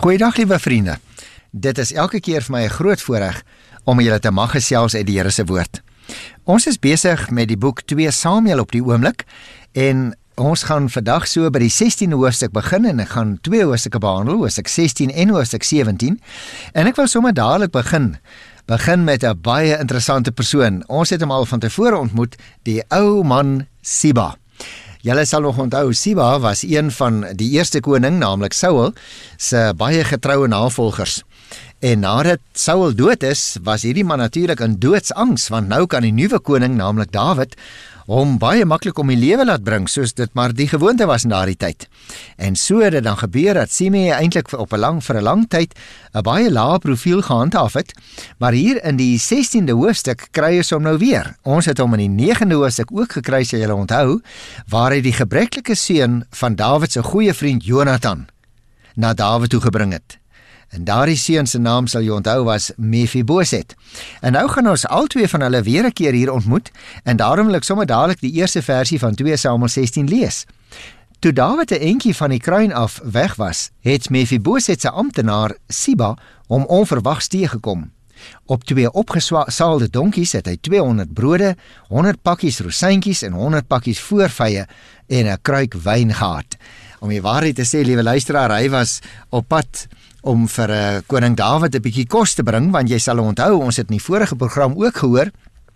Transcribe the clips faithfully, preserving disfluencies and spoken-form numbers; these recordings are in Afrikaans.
Goeiedag liewe vriende. Dit is elke keer vir my 'n groot voorreg om julle te mag gesels uit die Here se woord. Ons is besig met die boek twee Samuel op die oomblik en ons gaan vandag so by die sestiende hoofstuk begin en ek gaan twee hoofstukke behandel, hoofstuk sestien en hoofstuk sewentien. En ek wil sommer dadelik begin. Begin met 'n baie interessante persoon. Ons het hom al van tevore ontmoet, die ou man Siba. Julle sal nog onthou, Siba was een van die eerste koning, naamlik Saul, se baie getroue navolgers. En nadat Saul dood is, was hierdie man natuurlik in doodsangs, want nou kan die nuwe koning, naamlik Dawid, hom baie maklik om die lewe laat bring, soos dit maar die gewoonte was in daardie tyd. En so het dit dan gebeur dat Simei eintlik op 'n lang vir 'n lang tyd 'n baie lae profiel gehandhaaf het, maar hier in die sestiende hoofstuk kry ons hom nou weer. Ons het hom in die negende hoofstuk ook gekry, as jy onthou, waar hy die gebreklike seun van Dawid se goeie vriend Jonathan na Dawid toe gebring het. En daardie seun se naam, sal jy onthou, was Mephiboset. En nou gaan ons al twee van hulle weer 'n keer hier ontmoet, en daarom wil ek sommer dadelik die eerste versie van twee Samuel sestien lees. Toe Dawid 'n entjie van die kruin af weg was, het Mephiboset se amptenaar Siba hom onverwags teëgekom. Op twee opgesaalde donkies het hy tweehonderd brode, honderd pakkies rosientjies en honderd pakkies voorvye en 'n kruik wyn gehad. Om die waarheid te sê, liewe luisteraar, hy was op pad om vir uh, koning Dawid 'n bietjie kos te bring, want jy sal onthou, ons het in die vorige program ook gehoor,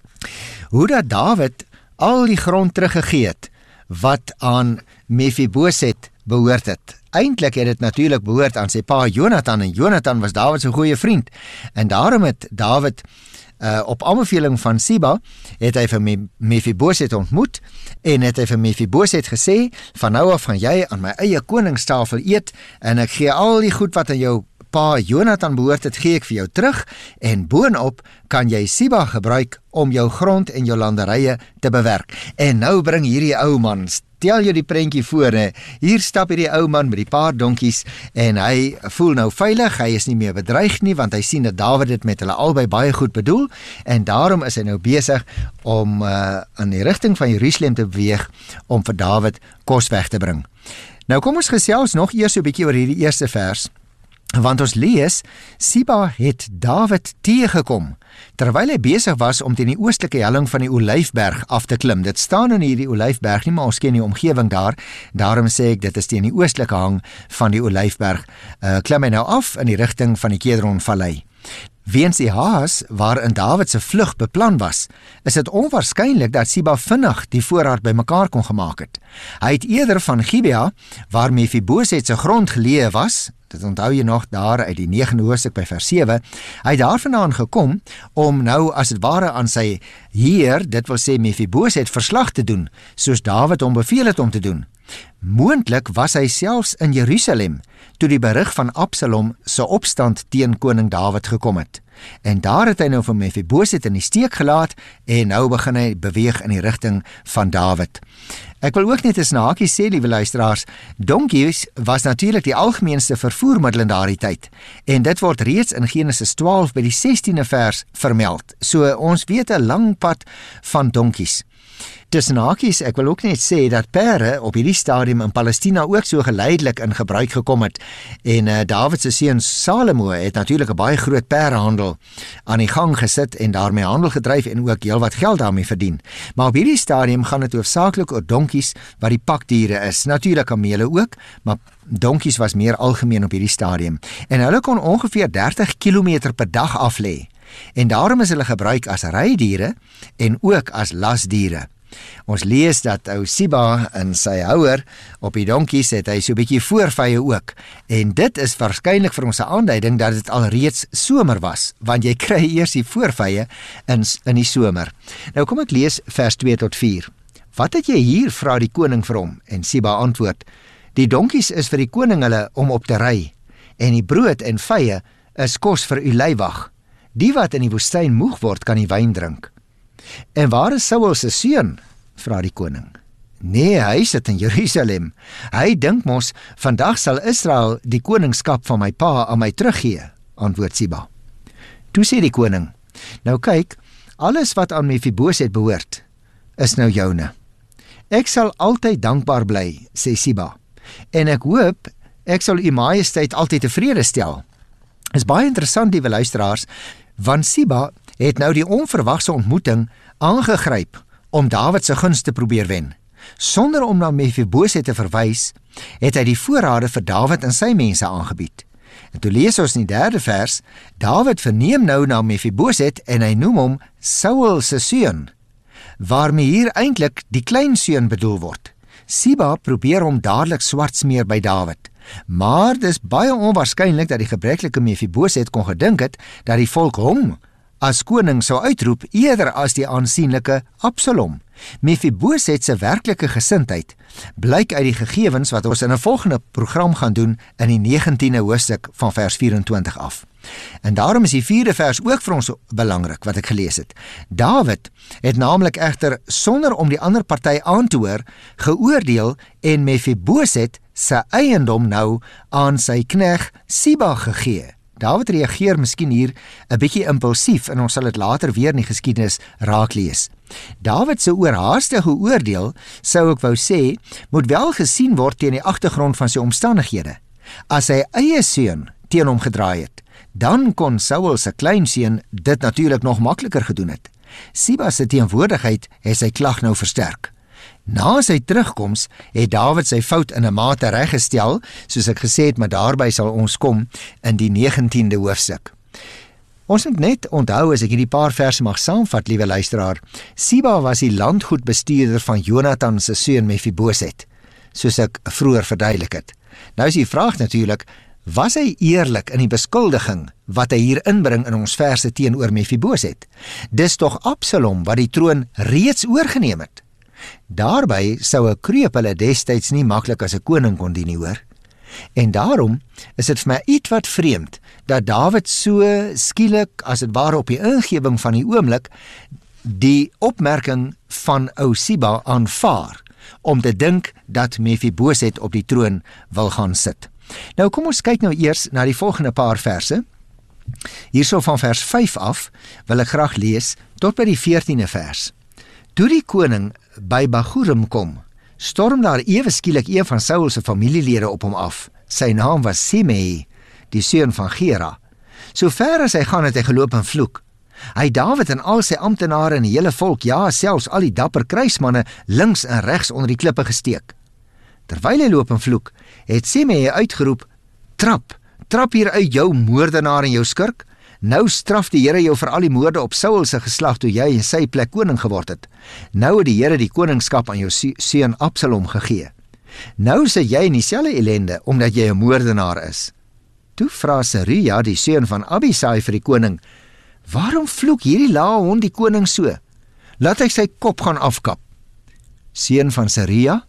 hoe dat Dawid al die grond teruggegee het, wat aan Mephiboset behoort het. Eintlik het dit natuurlik behoort aan sy pa Jonathan, en Jonathan was Dawid se goeie vriend, en daarom het Dawid Uh, op aanbeveling van Siba, het hy vir Me- Mephiboset ontmoet, en het hy vir Mephiboset gesê, van nou af gaan jy aan my eie koningstafel eet, en ek gee al die goed wat aan jou pa Jonathan behoort het, gee ek vir jou terug, en boonop kan jy Siba gebruik om jou grond en jou landerye te bewerk. En nou bring hierdie ou man, stel jou die prentjie voor, he. Hier stap hierdie ou man met die paar donkies, en hy voel nou veilig, hy is nie meer bedreig nie, want hy sien dat Dawid dit met hulle albei baie goed bedoel, en daarom is hy nou besig om uh, in die rigting van Jerusalem te beweeg, om vir Dawid kos weg te bring. Nou kom ons gesels nog eers so 'n bietjie oor hierdie eerste vers, want ons lees, Siba het Dawid teëgekom, terwyl hy besig was om teen die oostelike helling van die Olyfberg af te klim. Dit staan in hierdie Olyfberg nie, maar ons ken die omgewing daar, daarom sê ek, dit is teen die oostelike hang van die Olyfberg. Uh, klim hy nou af in die rigting van die Kedronvallei. Weens die haas waarin Dawid se vlug beplan was, is dit onwaarskynlik dat Siba vinnig die voorraad bymekaar kon gemaak het. Hy het eerder van Gibea, waar Mephiboset se grond geleë was, dit onthou jy nog daar uit die negende hoofstuk by vers sewe, hy het daarvandaan gekom om nou as het ware aan sy heer, dit wil sê Mephiboset, verslag te doen, soos Dawid hom beveel het om te doen. Moontlik was hy selfs in Jerusalem, toe die berig van Absalom se opstand teen koning Dawid gekom het. En daar het hy nou vir Mephiboset in die steek gelaat, en nou begin hy beweeg in die rigting van Dawid. Ek wil ook net 'n snaakie sê, liewe luisteraars, donkies was natuurlik die algemeenste vervoermiddel in daardie tyd, en dit word reeds in Genesis twaalf by die sestiende vers vermeld. So ons weet 'n lang pad van donkies. Tussen hakies, ek wil ook net sê dat perde op hierdie stadium in Palestina ook so geleidelik in gebruik gekom het, en uh, Dawid se seun Salomo het natuurlik 'n baie groot perdehandel aan die gang gesit en daarmee handel gedryf en ook heel wat geld daarmee verdien. Maar op hierdie stadium gaan dit hoofsaaklik oor donkies wat die pakdiere is, natuurlik kamele ook, maar donkies was meer algemeen op hierdie stadium, en hulle kon ongeveer dertig kilometer per dag af lê, en daarom is hulle gebruik as rydiere en ook as lasdiere. Ons lees dat ou Siba in sy houer op die donkies het hy so 'n bietjie voorvye ook, en dit is waarskynlik vir ons 'n aanduiding dat dit al reeds somer was, want jy kry eers die voorvye in, in die somer. Nou kom ek lees vers twee tot vier. Wat het jy hier, vra die koning vir hom, en Siba antwoord, die donkies is vir die koning hulle om op te ry, en die brood en vye is kos vir u leiwag. Die wat in die woestyn moeg word, kan die wyn drink. En waar is Saul se seun? Vra die koning. Nee, hy sit in Jerusalem. Hy dink mos, vandag sal Israel die koningskap van my pa aan my teruggee, antwoord Siba. Toe sê die koning, nou kyk, alles wat aan Mephiboset behoort, is nou joune. Ek sal altyd dankbaar bly, sê Siba, en ek hoop ek sal u majesteit altyd tevrede stel. Is baie interessant, liewe luisteraars, want Siba het nou die onverwagse ontmoeting aangegryp om Dawid se gunst te probeer wen. Sonder om na Mefiboset te verwys, het hy die voorrade vir Dawid en sy mense aangebied. En toe lees ons in die derde vers, Dawid verneem nou na Mefiboset en hy noem hom Saul se seun, waarmee hier eintlik die kleinseun bedoel word. Siba probeer hom dadelik swart smeer by Dawid, maar dis baie onwaarskynlik dat die gebreklike Mefiboset kon gedink het dat die volk hom as koning sou uitroep eerder as die aansienlike Absalom. Mefiboset se werklike gesindheid blyk uit die gegevens wat ons in 'n volgende program gaan doen in die negentiende hoofstuk van vers vyf-en-twintig af. En daarom is die vierde vers ook vir ons belangrik wat ek gelees het. Dawid het naamlik egter sonder om die ander party aan te hoor geoordeel en Mefiboset se eiendom nou aan sy knegt Siba gegee. Dawid reageer miskien hier 'n bietjie impulsief en ons sal dit later weer in die geskiedenis raak lees. Dawid se oorhaastige oordeel, sou ek wou sê, moet wel gesien word teen die agtergrond van sy omstandighede. As sy eie seun teen hom gedraai het, dan kon Saul se kleinseun dit natuurlik nog makliker gedoen het. Siba se teenwoordigheid het sy klag nou versterk. Na sy terugkoms het Dawid sy fout in 'n mate reggestel, soos ek gesê het, maar daarby sal ons kom in die negentiende hoofstuk. Ons moet net onthou, as ek hierdie paar verse mag saamvat, liewe luisteraar, Siba was die landgoedbestuurder van Jonathan se seun Mefiboset, soos ek vroeër verduidelik het. Nou is die vraag natuurlik, was hy eerlik in die beskuldiging wat hy hier inbring in ons verse teenoor Mefiboset? Dis tog Absalom wat die troon reeds oorgeneem het. Daarby sou 'n kreep hulle destyds nie maklik as 'n koning kon dien nie, hoor. En daarom is dit vir my iets wat vreemd dat Dawid so skielik, as dit ware op die ingewing van die oomblik, die opmerking van ou Siba aanvaar om te dink dat Mefiboset op die troon wil gaan sit. Nou kom ons kyk nou eers na die volgende paar verse. Hierso van vers vyf af wil ek graag lees tot by die veertiende vers. Toe die koning by Bahurim kom, storm daar ewe skielik een van Saul se familielede op hom af. Sy naam was Simei, die seun van Gera. So ver as hy gaan het hy geloop en vloek. Hy Dawid en al sy amptenare en die hele volk, ja, selfs al die dapper kruismanne links en regs onder die klippe gesteek. Terwyl hy loop en vloek, het Simei uitgeroep, trap, trap hier uit jou moordenaar en jou skurk. Nou straf die Here jou vir al die moorde op Saul se geslag toe jy in sy plek koning geword het. Nou het die Here die koningskap aan jou seun Absalom gegee. Nou sit jy in dieselfde ellende omdat jy 'n moordenaar is. Toe vra Seruja, die seun van Abisai, vir die koning, waarom vloek hierdie lae hond die koning so? Laat hy sy kop gaan afkap. Seun van Seruja,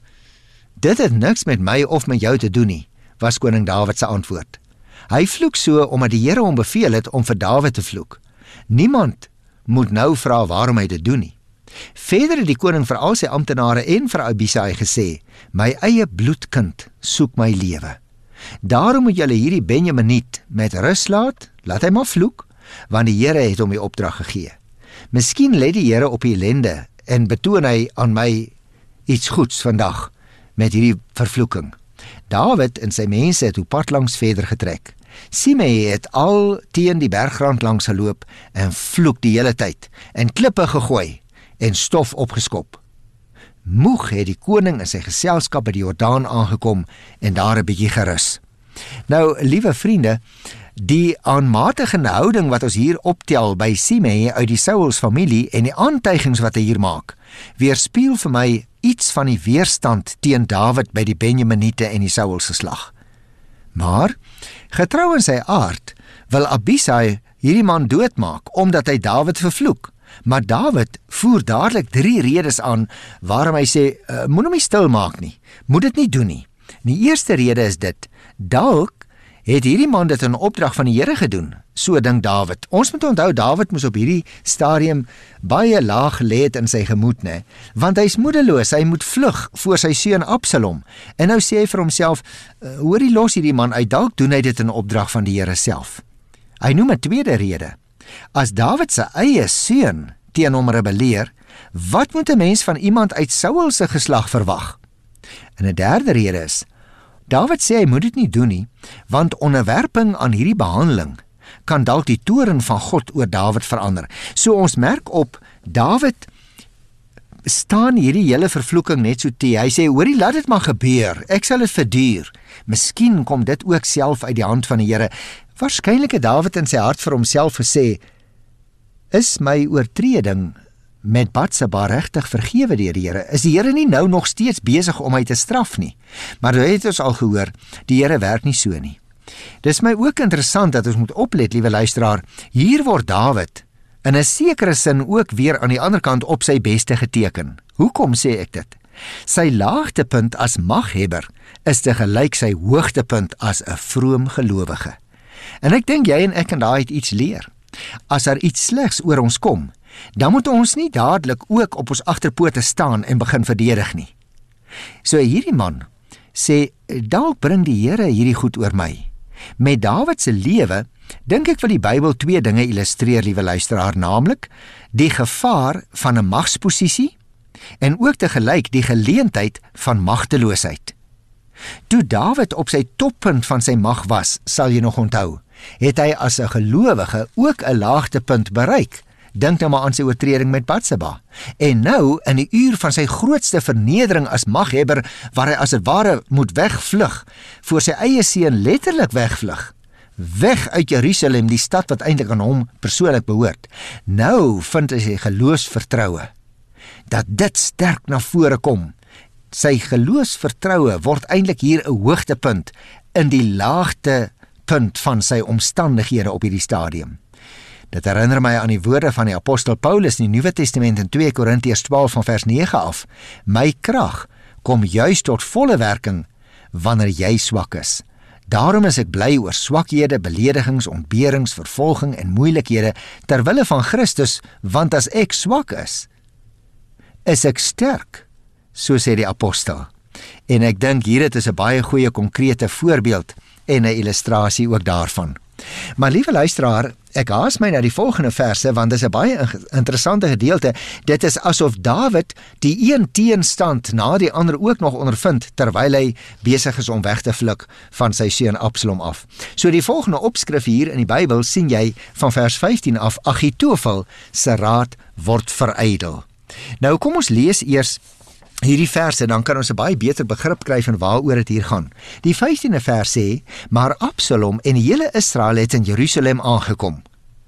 dit het niks met my of met jou te doen nie, was koning Dawid se antwoord. Hy vloek so omdat die Here hom beveel het om vir Dawid te vloek. Niemand moet nou vra waarom hy dit doen nie. Verder het die koning vir al sy amptenare en vir Abisai gesê, my eie bloedkind soek my lewe. Daarom moet julle hierdie Benjaminiet met rus laat, laat hy maar vloek, want die Here het hom die opdrag gegee. Miskien let die Here op die ellende en betoon hy aan my iets goeds vandag met hierdie vervloeking. Dawid en sy mense het op pad langs verder getrek. Simei het al teen die bergrand langs geloop en vloek die hele tyd en klippe gegooi en stof opgeskop. Moeg het die koning in sy geselskap by die Jordaan aangekom en daar 'n bietjie gerus. Nou, liewe vriende, die aanmatigende houding wat ons hier optel by Simei uit die Sauls familie en die aantuigings wat hy hier maak, weerspieël vir my iets van die weerstand teen Dawid by die Benjaminiete en die Saul geslag. Maar, getrou in sy aard, wil Abisai hierdie man doodmaak, omdat hy Dawid vervloek. Maar Dawid voer dadelik drie redes aan, waarom hy sê, uh, moet hom nie stil maak nie, moet dit nie doen nie. En die eerste rede is dit, dalk het hierdie man dit in opdrag van die Here gedoen, so dink Dawid. Ons moet onthou, Dawid moes op hierdie stadium baie laag lê het in sy gemoed, ne? Want hy is moedeloos, hy moet vlug voor sy seun Absalom. En nou sê hy vir homself, hoor die los hierdie man uit, dalk doen hy dit in opdrag van die Here self. Hy noem 'n tweede rede. As Dawid se eie seun teen hom rebelleer, wat moet 'n mens van iemand uit Saul se geslag verwag? En 'n derde rede is, Dawid sê hy moet dit nie doen nie, want onderwerping aan hierdie behandeling kan dalk die toorn van God oor Dawid verander. So ons merk op, Dawid staan hierdie hele vervloeking net so te. Hy sê, hoorie, laat dit maar gebeur, ek sal dit verduur. Miskien kom dit ook self uit die hand van die Here. Waarskynlik het Dawid in sy hart vir homself gesê, is my oortreding met Batseba regtig vergewe deur die Here? Is die Here nie nou nog steeds besig om my te straf nie? Maar jy het ons al gehoor, die Here werk nie so nie. Dis my ook interessant dat ons moet oplet, liewe luisteraar, hier word Dawid in 'n sekere sin ook weer aan die ander kant op sy beste geteken. Hoekom sê ek dit? Sy laagtepunt as maghebber is te gelyk sy hoogtepunt as 'n vroom gelowige. En ek dink jy en ek kan daai iets leer. As daar iets slegs oor ons kom, dan moet ons nie dadelik ook op ons agterpote staan en begin verdedig nie. So hierdie man sê, dalk bring die Here hierdie goed oor my. Met Dawid se lewe, dink ek wil die Bybel twee dinge illustreer, liewe luisteraar, naamlik die gevaar van 'n magsposisie en ook te gelyk die geleentheid van magteloosheid. Toe Dawid op sy toppunt van sy mag was, sal jy nog onthou, het hy as 'n gelowige ook 'n laagtepunt bereik. Dink nou maar aan sy oortreding met Batseba. En nou, in die uur van sy grootste vernedering as maghebber, waar hy as het ware moet wegvlug, voor sy eie seun letterlik wegvlug, weg uit Jerusalem, die stad wat eintlik aan hom persoonlik behoort. Nou vind hy sy geloofsvertroue, dat dit sterk na vore kom. Sy geloofsvertroue word eintlik hier 'n hoogtepunt in die laagtepunt van sy omstandighede op hierdie stadium. Dit herinner my aan die woorde van die apostel Paulus in die Nuwe Testament in twee Korintiërs twaalf van vers nege af. My krag kom juis tot volle werking wanneer jy swak is. Daarom is ek bly oor swakhede, beledigings, ontberings, vervolging en moeilikhede ter wille van Christus, want as ek swak is, is ek sterk, so sê die apostel. En ek dink hier het is 'n baie goeie konkrete voorbeeld en 'n illustrasie ook daarvan. Maar liewe luisteraar, ek haas my na die volgende verse, want dit is 'n baie interessante gedeelte. Dit is asof Dawid die een teenstand na die ander ook nog ondervind, terwyl hy besig is om weg te vlug van sy seun Absalom af. So die volgende opskrif hier in die Bybel sien jy van vers vyftien af, Agitofel se raad word verydel. Nou kom ons lees eers hierdie verse, dan kan ons 'n baie beter begrip kry van waaroor dit hier gaan. Die vyftiende vers sê, maar Absalom en die hele Israel het in Jerusalem aangekom.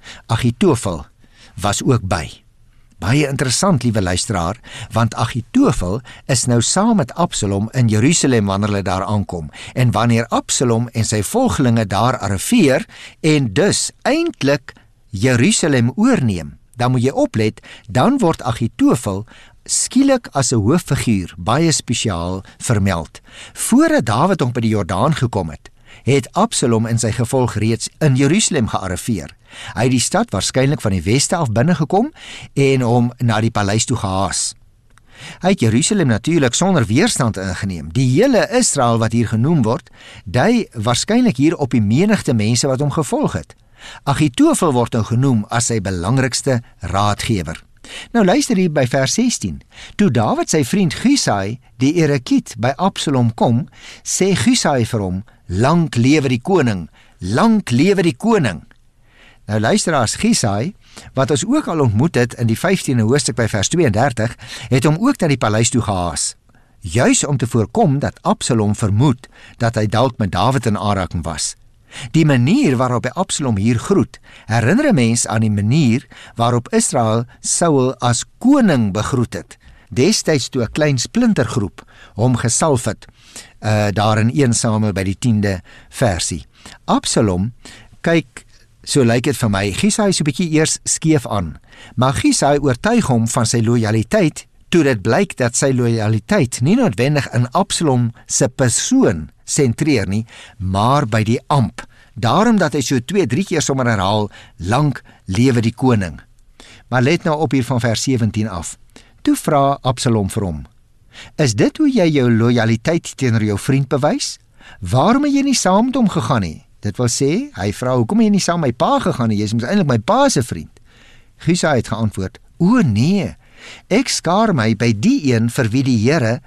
Agitofel was ook by. Baie interessant, liewe luisteraar, want Agitofel is nou saam met Absalom in Jerusalem wanneer hulle daar aankom. En wanneer Absalom en sy volgelinge daar arriveer en dus eintlik Jerusalem oorneem, dan moet jy oplet, dan word Agitofel skielik as 'n hooffiguur baie spesiaal vermeld. Voordat Dawid hom by die Jordaan gekom het, het Absalom en sy gevolg reeds in Jerusalem gearriveer. Hy het die stad waarskynlik van die weste af binne gekom en hom na die paleis toe gehaas. Hy het Jerusalem natuurlik sonder weerstand ingeneem. Die hele Israel wat hier genoem word, dui waarskynlik hier op die menigte mense wat hom gevolg het. Agitofel word nou genoem as sy belangrikste raadgewer. Nou luister hier by vers sestien. Toe Dawid sy vriend Husai, die Erekiet, by Absalom kom, sê Husai vir hom, lank lewe die koning, lank lewe die koning. Nou luister as Husai, wat ons ook al ontmoet het in die vyftiende hoofstuk by vers twee en dertig, het hom ook na die paleis toe gehaas, juis om te voorkom dat Absalom vermoed dat hy dalk met Dawid in aanraking was. Die manier waarop hy Absalom hier groet, herinner 'n mens aan die manier waarop Israel Saul as koning begroet het, destyds toe 'n klein splintergroep hom gesalf het, uh, daar in Eerste Samuel by die tiende versie. Absalom kyk, so lyk dit vir my, Husai so 'n bietjie eers skeef aan, maar Husai oortuig hom van sy lojaliteit, toe dit blyk dat sy lojaliteit nie noodwendig in Absalom se persoon sentreer nie, maar by die amp. Daarom dat hy so twee, drie keer sommer herhaal, lank lewe die koning. Maar let nou op hier van vers sewentien af. Toe vra Absalom vir hom, is dit hoe jy jou lojaliteit teenoor jou vriend bewys? Waarom het jy nie saam met hom gegaan nie? Dit wil sê, hy vra, hoekom het jy nie saam met my pa gegaan nie? Jy is mos eintlik my pa se vriend. Husai het geantwoord, o nee, ek skaar my by die een vir wie die Here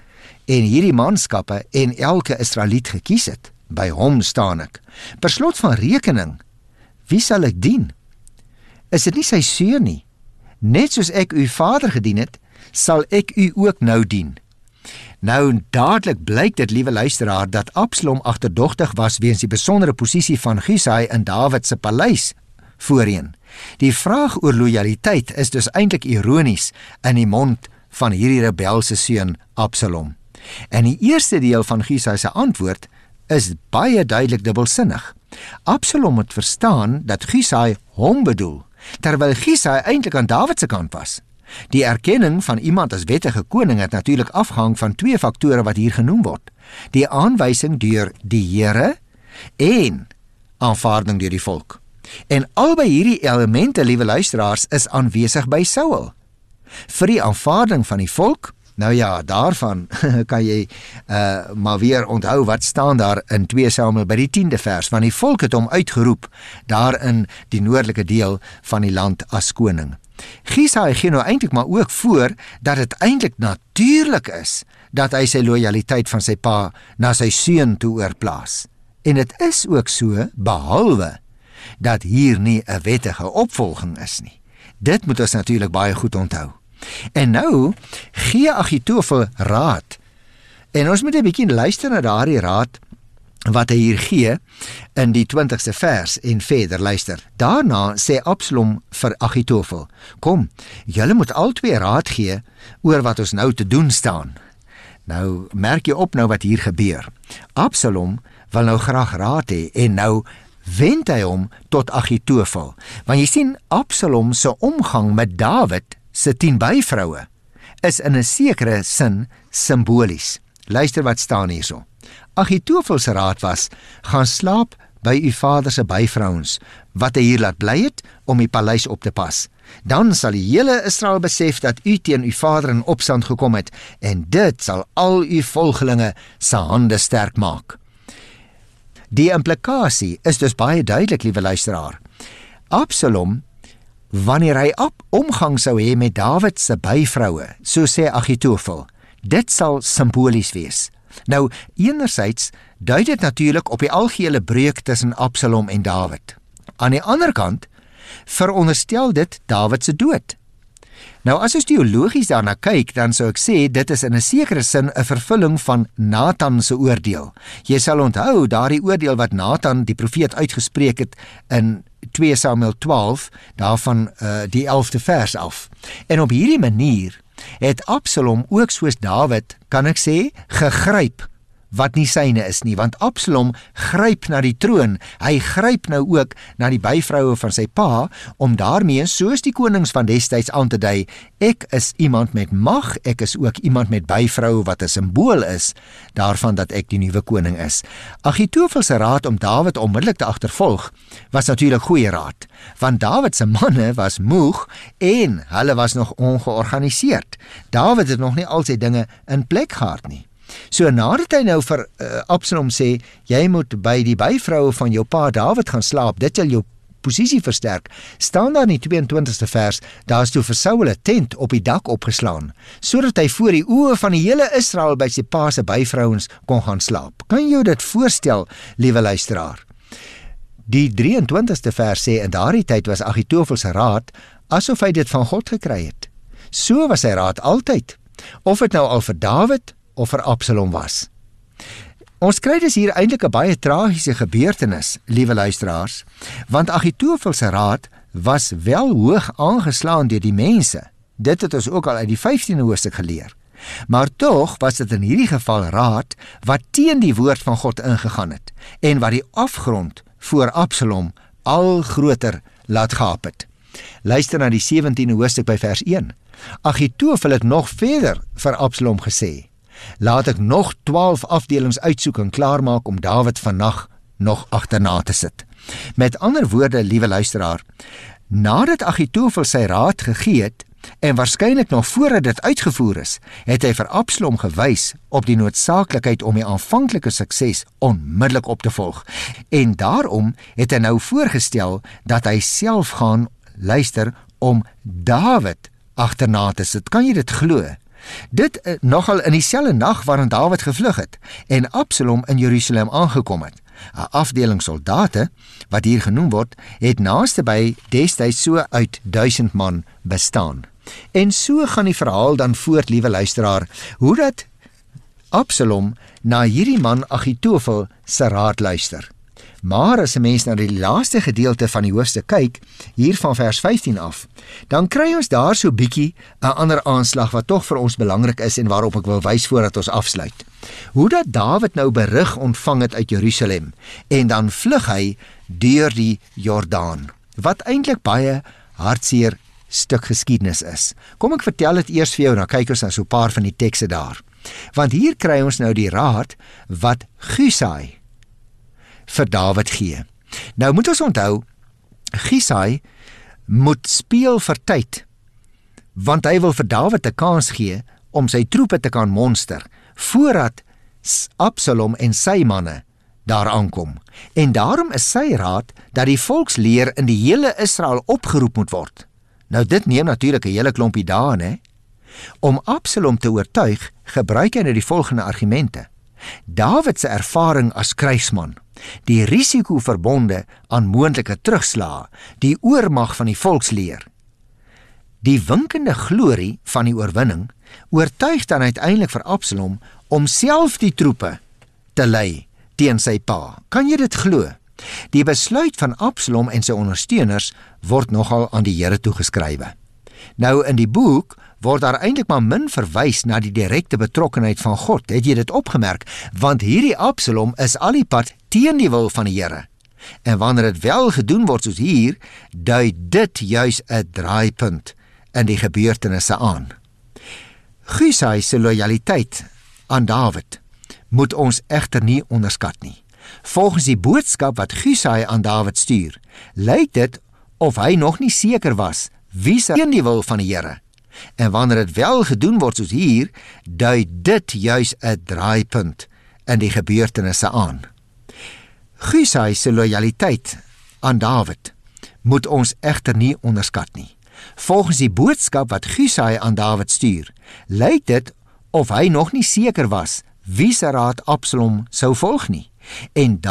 en hierdie manskappe en elke Israeliet gekies het. By hom staan ek. Per slot van rekening, wie sal ek dien? Is dit nie sy seun nie? Net soos ek u vader gedien het, sal ek u ook nou dien. Nou, dadelik blyk dit, liewe luisteraar, dat Absalom agterdogtig was weens die besondere posisie van Gusai in Dawid se paleis voorheen. Die vraag oor lojaliteit is dus eintlik ironies in die mond van hierdie rebelse seun Absalom. En die eerste deel van Gusai se antwoord is baie duidelik dubbelsinnig. Absalom moet verstaan dat Gusai hom bedoel, terwyl Gusai eintlik aan Dawid se kant was. Die erkenning van iemand as wettige koning het natuurlik afgehang van twee faktore wat hier genoem word. Die aanwysing deur die Here en aanvaarding deur die volk. En albei hierdie elemente, liewe luisteraars, is aanwesig by Saul. Vir die aanvaarding van die volk, nou ja, daarvan kan jy uh, maar weer onthou wat staan daar in twee Samuel by die tiende vers, want die volk het hom uitgeroep daar in die noordelike deel van die land as koning. Gusai gee nou eintlik maar ook voor dat dit eintlik natuurlik is dat hy sy lojaliteit van sy pa na sy seun toe oorplaas. En dit is ook so, behalwe dat hier nie 'n wettige opvolging is nie. Dit moet ons natuurlik baie goed onthou. En nou gee Agitofel raad. En ons moet 'n bietjie luister na daardie raad wat hy hier gee in die twintigste vers en verder luister. Daarna sê Absalom vir Agitofel: "Kom, julle moet albei raad gee oor wat ons nou te doen staan." Nou merk jy op nou wat hier gebeur. Absalom wil nou graag raad hê en nou wend hy hom tot Agitofel. Want jy sien, Absalom se omgang met Dawid se tien byvroue is in 'n sekere sin simbolies. Luister wat staan hierso. Agitofel se raad was: gaan slaap by u vader se byvrouens, wat hy hier laat bly het om die paleis op te pas. Dan sal die hele Israel besef dat u teen u vader in opstand gekom het, en dit sal al u volgelinge se hande sterk maak. Die implikasie is dus baie duidelik, liewe luisteraar. Absalom, wanneer hy op omgang sou hê met Dawid se byvroue, so sê Agitofel, dit sal simbolies wees. Nou, enerzijds dui dit natuurlik op die algehele breuk tussen Absalom en Dawid. Aan die ander kant veronderstel dit Dawid se dood. Nou, as ons teologies daarna kyk, dan sou ek sê, dit is in 'n sekere sin 'n vervulling van Nathan se oordeel. Jy sal onthou, daardie oordeel wat Nathan, die profeet, uitgespreek het in twee Samuel twaalf, daarvan uh, die elfde vers af. En op hierdie manier het Absalom ook soos Dawid, kan ek sê, gegryp wat nie syne is nie, want Absalom gryp na die troon, hy gryp nou ook na die byvroue van sy pa, om daarmee, soos die konings van destyds aan te dui, ek is iemand met mag, ek is ook iemand met byvroue wat 'n simbool is, daarvan dat ek die nuwe koning is. Agitofel se raad om Dawid onmiddellik te agtervolg, was natuurlik goeie raad, want Dawid se manne was moeg, en hulle was nog ongeorganiseerd. Dawid het nog nie al sy dinge in plek gehad nie. So nadat hy nou vir uh, Absalom sê, jy moet by die byvroue van jou pa Dawid gaan slaap, dit sal jou posisie versterk, staan daar in die tweeëntwintigste vers, daar is toe vir Saul 'n tent op die dak opgeslaan, sodat hy voor die oë van die hele Israel by sy pa se byvrouens kon gaan slaap. Kan jy dit voorstel, liewe luisteraar? Die drieëntwintigste vers sê, in daardie tyd was Agitofel se raad, asof hy dit van God gekry het. So was sy raad altyd, of dit nou al vir Dawid, of vir Absalom was. Ons kry dus hier eintlik 'n baie tragiese gebeurtenis, liewe luisteraars, want Agitofel se raad was wel hoog aangeslaan deur die mense. Dit het ons ook al uit die vyftiende hoofstuk geleer. Maar tog was dit in hierdie geval raad wat teen die woord van God ingegaan het, en wat die afgrond voor Absalom al groter laat gaap het. Luister na die sewentiende hoofstuk by vers een. Agitofel het nog verder vir Absalom gesê, laat ek nog twaalf afdelings uitsoek en klaarmaak om Dawid vannag nog agterna te sit. Met ander woorde, liewe luisteraar, nadat Agitofel sy raad gegee het, en waarskynlik nog voordat dit uitgevoer is, het hy vir Absalom gewys op die noodsaaklikheid om die aanvanklike sukses onmiddellik op te volg. En daarom het hy nou voorgestel dat hy self gaan luister om Dawid agterna te sit. Kan jy dit glo? Dit uh, nogal in dieselfde nag waarin Dawid gevlug het en Absalom in Jerusalem aangekom het. 'n Afdeling soldate, wat hier genoem word, het naaste by destyds so uit duisend man bestaan. En so gaan die verhaal dan voort, liewe luisteraar, hoe dat Absalom na hierdie man Agitofel se raad luister. Maar as 'n mens na die laaste gedeelte van die hoofstuk kyk, hier van vers vyftien af, dan kry ons daar so bietjie 'n ander aanslag wat tog vir ons belangrik is en waarop ek wil wys voordat ons afsluit. Hoe dat Dawid nou berig ontvang het uit Jerusalem en dan vlug hy deur die Jordaan, wat eintlik baie hartseer stuk geskiedenis is. Kom ek vertel dit eers vir jou, dan kyk ons na so 'n paar van die tekste daar. Want hier kry ons nou die raad wat Husai vir Dawid gee. Nou moet ons onthou, Husai moet speel vir tyd, want hy wil vir Dawid 'n kans gee om sy troepe te kan monster, voordat Absalom en sy manne daar aankom. En daarom is sy raad dat die volksleer in die hele Israel opgeroep moet word. Nou dit neem natuurlik 'n hele klompie dae, hè? Om Absalom te oortuig, gebruik hy nou die volgende argumente. Dawid se ervaring as krygsman, die risiko verbonde aan moontlike terugslae, die oormag van die volksleer, die winkende glorie van die oorwinning, oortuig dan uiteindelik vir Absalom om self die troepe te lei teen sy pa. Kan jy dit glo? Die besluit van Absalom en sy ondersteuners word nogal aan die Here toegeskrywe. Nou in die boek word daar eintlik maar min verwys na die direkte betrokkenheid van God. Het jy dit opgemerk? Want hierdie Absalom is al die pad teen die wil van die Here. En wanneer dit wel gedoen word soos hier, dui dit juis 'n draaipunt in die gebeurtenisse aan. Husai se lojaliteit aan Dawid moet ons egter nie onderskat nie. Volgens die boodskap wat Husai aan Dawid stuur, lyk dit of hy nog nie seker was wie se teen die wil van die Here. En wanneer dit wel gedoen word soos hier, dui dit juis 'n draaipunt in die gebeurtenisse aan. Husai se lojaliteit aan Dawid moet ons egter nie onderskat nie. Volgens die boodskap wat Husai aan Dawid stuur, lyk dit of hy nog nie seker was wie se raad Absalom sou volg nie. En